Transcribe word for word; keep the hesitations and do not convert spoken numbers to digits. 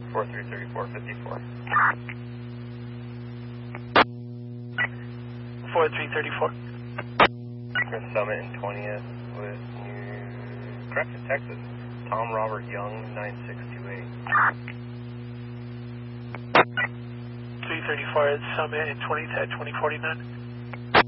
four three three four fifty-four. four three three four. Summit and twentieth with New Crafton, Texas. Tom Robert Young, nine six two eight. three thirty-four at Summit and twentieth at twenty forty-nine.